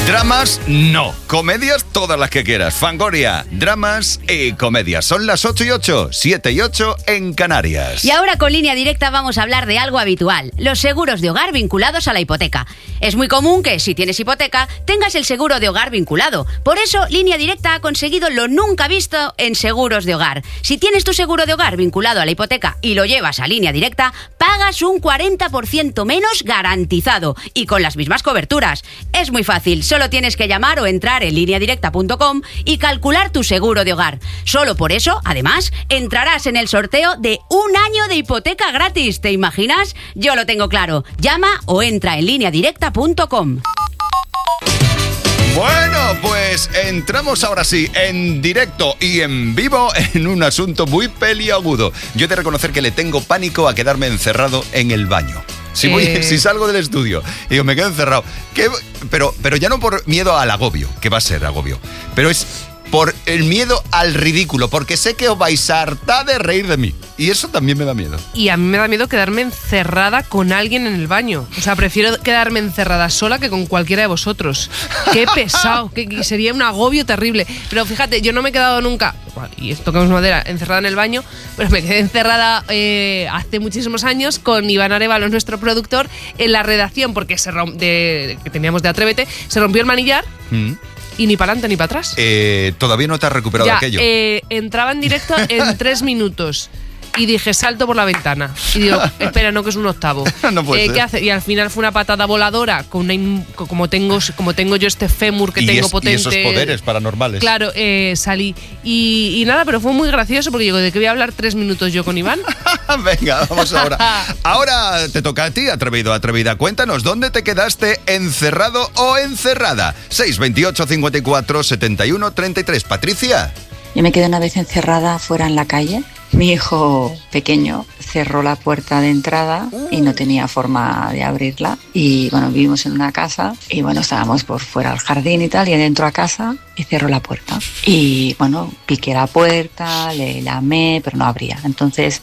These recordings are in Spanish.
Dramas, no. Comedias, todas las que quieras. Fangoria, dramas y comedias. Son las 8:08, 7:08 en Canarias. Y ahora con Línea Directa vamos a hablar de algo habitual: los seguros de hogar vinculados a la hipoteca. Es muy común que, si tienes hipoteca, tengas el seguro de hogar vinculado. Por eso, Línea Directa ha conseguido lo nunca visto en seguros de hogar. Si tienes tu seguro de hogar vinculado a la hipoteca y lo llevas a Línea Directa, pagas un 40% menos garantizado y con las mismas coberturas. Es muy fácil, solo tienes que llamar o entrar en lineadirecta.com y calcular tu seguro de hogar. Solo por eso, además, entrarás en el sorteo de 1 año de hipoteca gratis. ¿Te imaginas? Yo lo tengo claro. Llama o entra en lineadirecta.com. Bueno, pues entramos ahora sí, en directo y en vivo, en un asunto muy peliagudo. Yo he de reconocer que le tengo pánico a quedarme encerrado en el baño. Si salgo del estudio y digo, me quedo encerrado, pero ya no por miedo al agobio, que va a ser agobio, pero es por el miedo al ridículo, porque sé que os vais a hartar de reír de mí. Y eso también me da miedo. Y a mí me da miedo quedarme encerrada con alguien en el baño. O sea, prefiero quedarme encerrada sola que con cualquiera de vosotros. Qué pesado, que sería un agobio terrible. Pero fíjate, yo no me he quedado nunca, y tocamos madera, encerrada en el baño, pero me quedé encerrada hace muchísimos años con Iván Arévalo, nuestro productor, en la redacción, porque que teníamos de Atrévete, se rompió el manillar. Y ni para adelante ni para atrás. Todavía no te has recuperado ya, aquello. Entraba en directo en 3 minutos. Y dije, salto por la ventana. Y digo, espera, no, que es un octavo. No puede ser. ¿Qué hace? Y al final fue una patada voladora con como tengo yo este fémur que tengo potente. Y esos poderes paranormales. Claro, salí. Y nada, pero fue muy gracioso porque digo, ¿de qué voy a hablar 3 minutos yo con Iván? Venga, vamos ahora. Ahora te toca a ti, atrevido, atrevida. Cuéntanos, ¿dónde te quedaste encerrado o encerrada? 628 54 71 33. Patricia. Yo me quedé una vez encerrada fuera en la calle. Mi hijo pequeño cerró la puerta de entrada y no tenía forma de abrirla. Y bueno, vivimos en una casa y bueno, estábamos por fuera al jardín y tal, y dentro a casa y cerró la puerta. Y bueno, piqué la puerta, le lamé, pero no abría. Entonces,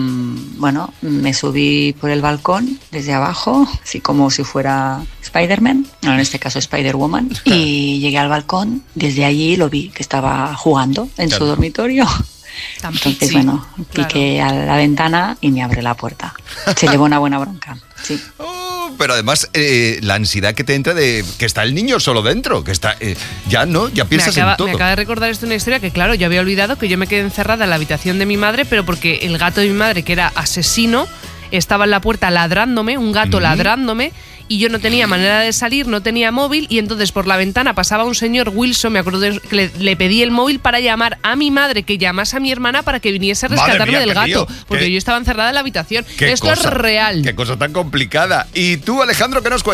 bueno, me subí por el balcón desde abajo, así como si fuera Spider-Man, no, en este caso Spider-Woman, y llegué al balcón. Desde allí lo vi que estaba jugando en su dormitorio. Entonces, bueno, piqué a la ventana y me abre la puerta. Se llevó una buena bronca, sí. Pero además, la ansiedad que te entra de que está el niño solo dentro, que está ya piensas en todo. Me acaba de recordar esto una historia que, claro, yo había olvidado que yo me quedé encerrada en la habitación de mi madre, pero porque el gato de mi madre, que era asesino, estaba en la puerta ladrándome, un gato ladrándome, y yo no tenía manera de salir, no tenía móvil, y entonces por la ventana pasaba un señor Wilson, me acuerdo que le pedí el móvil para llamar a mi madre, que llamase a mi hermana para que viniese a rescatarme del gato, porque yo estaba encerrada en la habitación. Esto es real. Qué cosa tan complicada. ¿Y tú, Alejandro, qué nos cuentas?